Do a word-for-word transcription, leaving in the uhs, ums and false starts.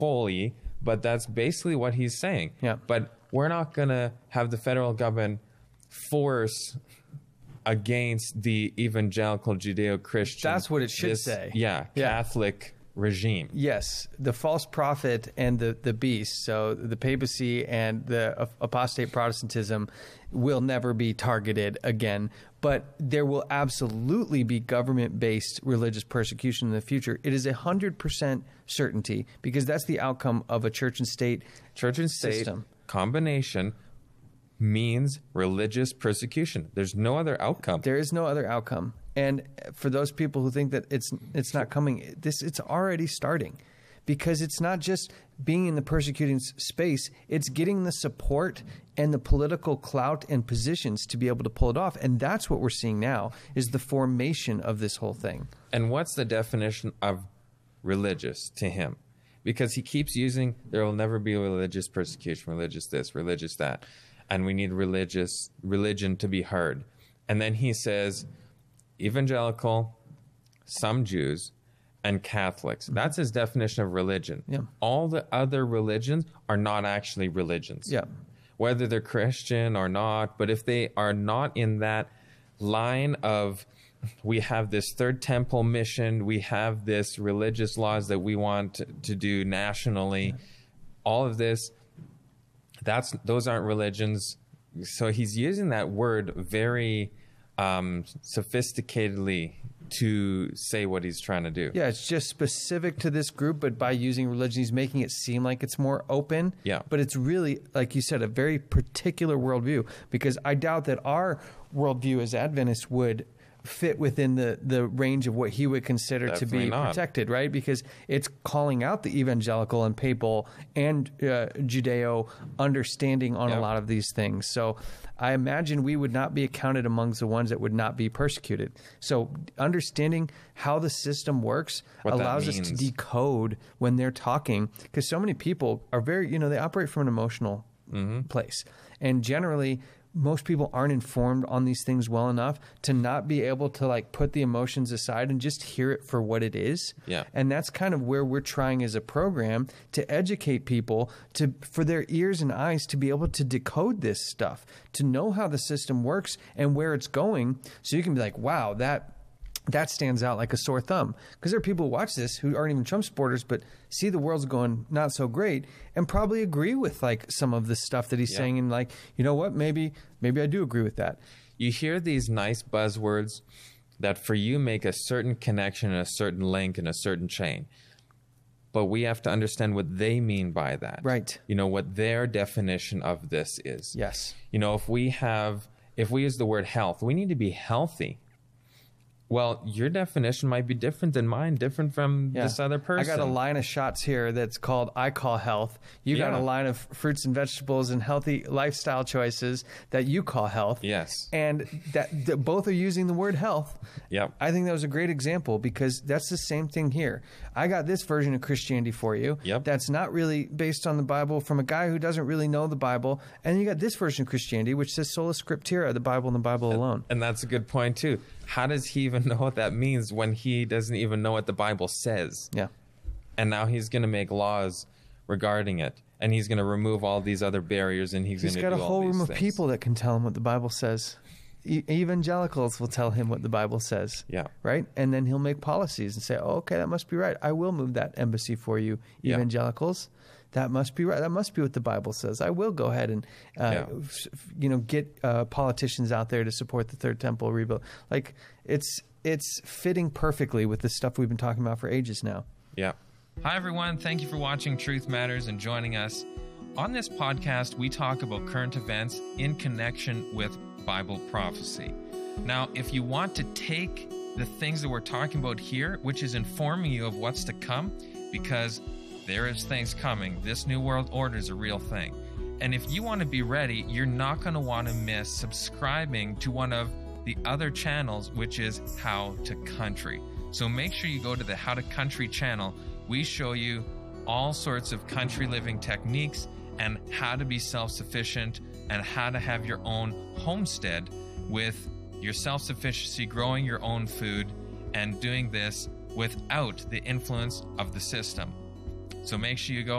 fully, but that's basically what he's saying. Yeah. But we're not going to have the federal government force against the evangelical Judeo-Christian. That's what it should this, say. Yeah, Yeah. Catholic regime. Yes, the false prophet and the, the beast, so the papacy and the apostate Protestantism will never be targeted again, but there will absolutely be government-based religious persecution in the future. It is a one hundred percent certainty because that's the outcome of a church and state Church and state system. combination means religious persecution. There's no other outcome. There is no other outcome. And for those people who think that it's it's not coming, this it's already starting, because it's not just being in the persecuting s- space, it's getting the support and the political clout and positions to be able to pull it off. And that's what we're seeing now, is the formation of this whole thing. And what's the definition of religious to him? Because he keeps using, there will never be religious persecution, religious this, religious that, and we need religious religion to be heard. And then he says evangelical, some Jews, and Catholics. That's his definition of religion. Yeah. All the other religions are not actually religions. Yeah. Whether they're Christian or not, but if they are not in that line of, we have this third temple mission, we have this religious laws that we want to, to do nationally, yeah. all of this, that's those aren't religions. So he's using that word very um, sophisticatedly to say what he's trying to do. Yeah, it's just specific to this group, but by using religion, he's making it seem like it's more open. Yeah. But it's really, like you said, a very particular worldview, because I doubt that our worldview as Adventists would fit within the, the range of what he would consider Definitely to be not. protected, right? Because it's calling out the evangelical and papal and uh, Judeo understanding on Yep. a lot of these things. So I imagine we would not be accounted amongst the ones that would not be persecuted. So understanding how the system works What that allows us to means. decode when they're talking, because so many people are very, you know, they operate from an emotional Mm-hmm. place. And generally, most people aren't informed on these things well enough to not be able to like put the emotions aside and just hear it for what it is. Yeah. And that's kind of where we're trying as a program to educate people to for their ears and eyes to be able to decode this stuff, to know how the system works and where it's going, so you can be like, wow, that that stands out like a sore thumb. Because there are people who watch this who aren't even Trump supporters, but see the world's going not so great and probably agree with like some of the stuff that he's Yeah. saying, and like, you know what, maybe maybe I do agree with that. You hear these nice buzzwords that for you make a certain connection and a certain link and a certain chain. But we have to understand what they mean by that. Right. You know, what their definition of this is. Yes. You know, if we have, if we use the word health, we need to be healthy. Well, your definition might be different than mine, different from Yeah. this other person. I got a line of shots here that's called I Call Health. You got Yeah. a line of fruits and vegetables and healthy lifestyle choices that you call health. Yes. And that, that both are using the word health. Yep. I think that was a great example, because that's the same thing here. I got this version of Christianity for you. Yep. That's not really based on the Bible, from a guy who doesn't really know the Bible. And you got this version of Christianity, which says sola scriptura, the Bible and the Bible alone. And that's a good point, too. How does he even know what that means when he doesn't even know what the Bible says? Yeah. And now he's going to make laws regarding it. And he's going to remove all these other barriers, and he's, He's going to got do a all whole these room of things. people that can tell him what the Bible says. E- evangelicals will tell him what the Bible says. Yeah. Right? And then he'll make policies and say, oh, okay, that must be right. I will move that embassy for you, Yeah. evangelicals. That must be right. That must be what the Bible says. I will go ahead and, uh, Yeah. f- you know, get uh, politicians out there to support the Third Temple rebuild. Like, it's it's fitting perfectly with the stuff we've been talking about for ages now. Yeah. Hi, everyone. Thank you for watching Truth Matters and joining us. On this podcast, we talk about current events in connection with Bible prophecy. Now, if you want to take the things that we're talking about here, which is informing you of what's to come, because there is things coming. This New World Order is a real thing. And if you want to be ready, you're not going to want to miss subscribing to one of the other channels, which is How to Country. So make sure you go to the How to Country channel. We show you all sorts of country living techniques and how to be self-sufficient and how to have your own homestead with your self-sufficiency, growing your own food, and doing this without the influence of the system. So make sure you go